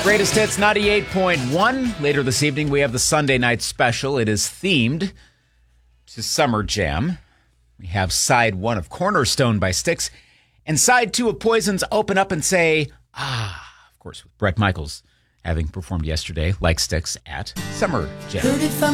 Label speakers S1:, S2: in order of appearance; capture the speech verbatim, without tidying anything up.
S1: Greatest Hits ninety-eight point one. Later this evening, we have the Sunday night special. It is themed to Summer Jam. We have side one of Cornerstone by Styx and side two of Poison's Open Up and Say, ah, of course, with Bret Michaels having performed yesterday, like Styx, at Summer Jam.